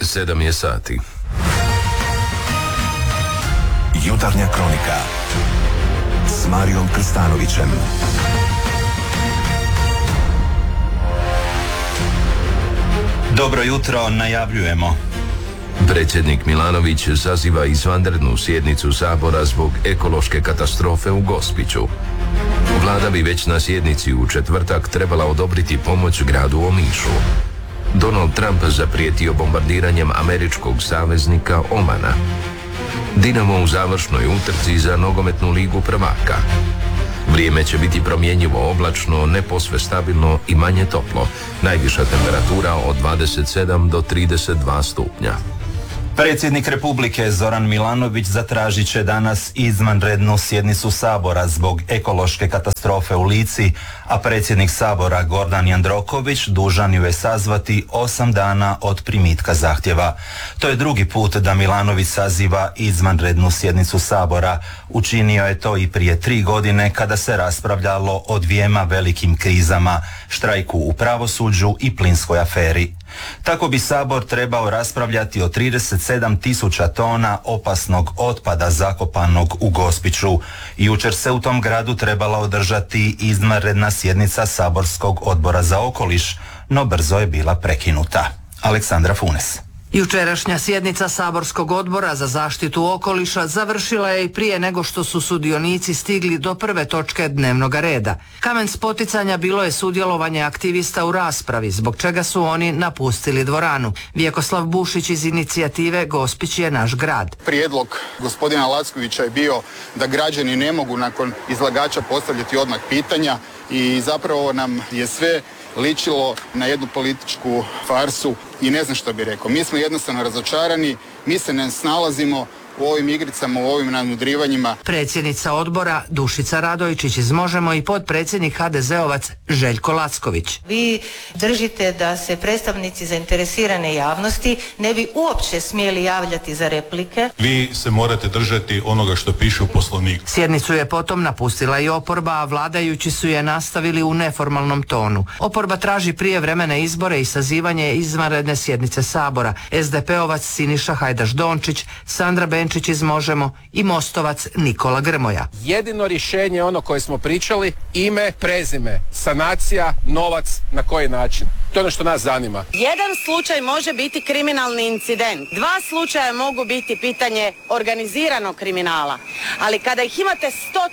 7 je sati. Jutarnja kronika s Marijom Krstanovićem. Dobro jutro, najavljujemo. Predsjednik Milanović saziva izvanrednu sjednicu Sabora zbog ekološke katastrofe u Gospiću. Vlada bi već na sjednici u četvrtak trebala odobriti pomoć gradu Omišu. Donald Trump zaprijetio bombardiranjem američkog saveznika Omana. Dinamo u završnoj utrci za nogometnu ligu prvaka. Vrijeme će biti promjenjivo oblačno, ne posve stabilno i manje toplo. Najviša temperatura od 27 do 32 stupnja. Predsjednik Republike Zoran Milanović zatražit će danas izvanrednu sjednicu Sabora zbog ekološke katastrofe u Lici, a predsjednik Sabora Gordan Jandroković dužan ju je sazvati 8 dana od primitka zahtjeva. To je drugi put da Milanović saziva izvanrednu sjednicu Sabora. Učinio je to i prije 3 godine kada se raspravljalo o dvijema velikim krizama, štrajku u pravosuđu i plinskoj aferi. Tako bi Sabor trebao raspravljati o 37.000 tona opasnog otpada zakopanog u Gospiću. Jučer se u tom gradu trebala održati izvanredna sjednica Saborskog odbora za okoliš, no brzo je bila prekinuta. Aleksandra Funes. Jučerašnja sjednica Saborskog odbora za zaštitu okoliša završila je i prije nego što su sudionici stigli do prve točke dnevnog reda. Kamen spoticanja bilo je sudjelovanje aktivista u raspravi, zbog čega su oni napustili dvoranu. Vjekoslav Bušić iz inicijative Gospić je naš grad. Prijedlog gospodina Lackovića je bio da građani ne mogu nakon izlagača postavljati odmah pitanja i zapravo nam je sve ličilo na jednu političku farsu i ne znam što bi rekao. Mi smo jednostavno razočarani, mi se ne snalazimo u ovim igricama, u ovim nadmudrivanjima. Predsjednica odbora Dušica Radojčić iz Možemo i potpredsjednik HDZ-ovac Željko Lacković. Vi držite da se predstavnici zainteresirane javnosti ne bi uopće smjeli javljati za replike. Vi se morate držati onoga što piše u Poslovniku. Sjednicu je potom napustila i oporba, a vladajući su je nastavili u neformalnom tonu. Oporba traži prijevremene izbore i sazivanje izvanredne sjednice Sabora. SDP-ovac Siniša Hajdaš Dončić, Sandra Benčić iz Možemo i Mostovac Nikola Grmoja. Jedino rješenje je ono koje smo pričali, ime, prezime, sanacija, novac, na koji način. To je ono što nas zanima. Jedan slučaj može biti kriminalni incident. 2 slučaja mogu biti pitanje organiziranog kriminala. Ali kada ih imate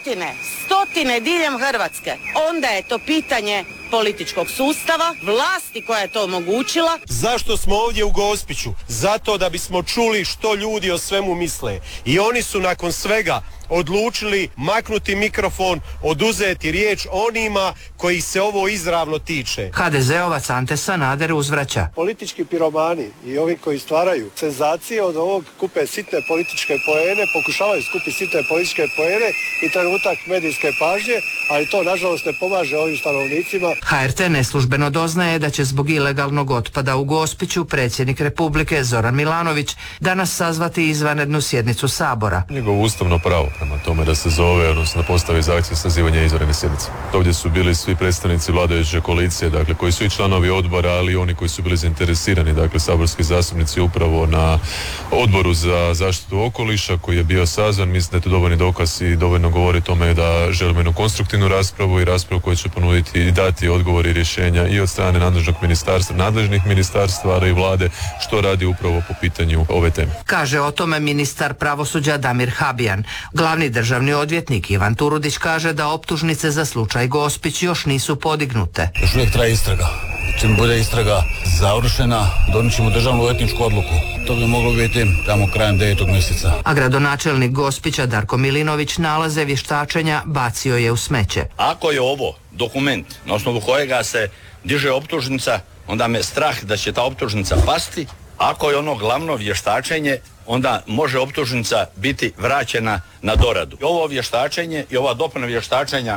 stotine diljem Hrvatske, onda je to pitanje političkog sustava, vlasti koja je to omogućila. Zašto smo ovdje u Gospiću? Zato da bismo čuli što ljudi o svemu misle. I oni su nakon svega odlučili maknuti mikrofon, oduzeti riječ onima koji se ovo izravno tiče. HDZ-ovac Ante Sanader uzvraća. Politički piromani i ovi koji stvaraju senzacije od ovog kupe sitne političke poene, pokušavaju skupiti sitne političke poene i trenutak medijske pažnje, ali to nažalost ne pomaže ovim stanovnicima. HRT neslužbeno doznaje da će zbog ilegalnog otpada u Gospiću predsjednik Republike Zoran Milanović danas sazvati izvanrednu sjednicu Sabora. Njegovo ustavno pravo prema tome da se zove, odnosno da postavi zahtjev sazivanja izvanredne sjednice. Ovdje su bili svi predstavnici vladajuće koalicije, dakle koji su i članovi odbora, ali i oni koji su bili zainteresirani, dakle saborski zastupnici upravo na odboru za zaštitu okoliša koji je bio sazvan. Mislim da je to dovoljni dokaz i dovoljno govori tome da želimo jednu konstruktivnu raspravu i raspravu koju će ponuditi i dati odgovori i rješenja i od strane nadležnih ministarstva, ali i vlade što radi upravo po pitanju ove teme. Kaže o tome ministar pravosuđa Damir Habijan. Glavni državni odvjetnik Ivan Turudić kaže da optužnice za slučaj Gospić još nisu podignute. Još uvijek traje istraga. Čim bude istraga završena, donijet ćemo državnu etničku odluku. To bi moglo biti tamo krajem 9. mjeseca. A gradonačelnik Gospića Darko Milinović nalaze vještačenja bacio je u smeće. Ako je ovo dokument na osnovu kojega se diže optužnica, onda me strah da će ta optužnica pasti. Ako je ono glavno vještačenje, onda može optužnica biti vraćena na doradu. I ovo vještačenje i ova dopuna vještačenja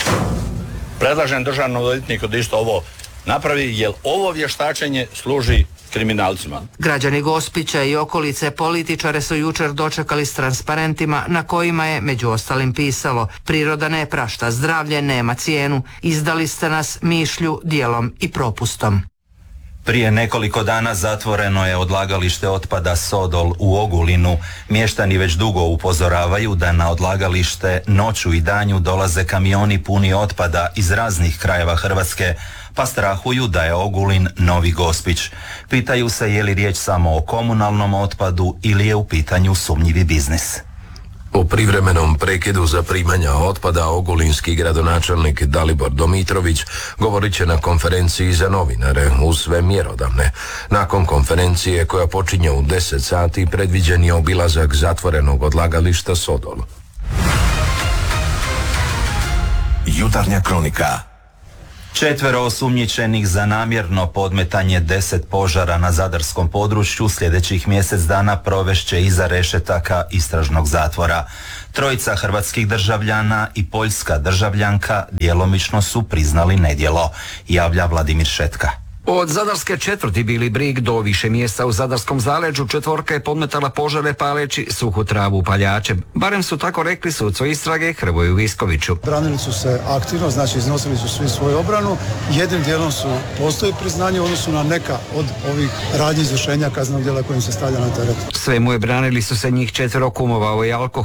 predlažem državnom odvjetniku da isto ovo napravi, jer ovo vještačenje služi kriminalcima. Građani Gospića i okolice političare su jučer dočekali s transparentima na kojima je među ostalim pisalo: priroda ne prašta, zdravlje nema cijenu, izdali ste nas mišlju, djelom i propustom. Prije nekoliko dana zatvoreno je odlagalište otpada Sodol u Ogulinu. Mještani već dugo upozoravaju da na odlagalište noću i danju dolaze kamioni puni otpada iz raznih krajeva Hrvatske, pa strahuju da je Ogulin novi Gospić. Pitaju se je li riječ samo o komunalnom otpadu ili je u pitanju sumnjivi biznis. O privremenom prekidu zaprimanja otpada ogulinski gradonačelnik Dalibor Domitrović govorit će na konferenciji za novinare uz sve mjerodavne. Nakon konferencije koja počinje u 10 sati predviđen je obilazak zatvorenog odlagališta Sodol. Jutarnja kronika. 4 osumnjičenih za namjerno podmetanje 10 požara na zadarskom području sljedećih mjesec dana provešće iza rešetaka istražnog zatvora. 3 hrvatskih državljana i poljska državljanka djelomično su priznali nedjelo, javlja Vladimir Šetka. Od zadarske četvrti Bili Brig do više mjesta u zadarskom zaleđu 4 je podmetala požare paleći suhu travu upaljačem. Barem su tako rekli sucu istrage Hrvoju Viskoviću. Branili su se aktivno, znači iznosili su svi svoju obranu. Jednim dijelom postoji priznanje u odnosu na neka od ovih radnji izvršenja kaznenog djela kojim se stavlja na teret. Svemu je branili su se njih 4 kumova, ovo je alkohol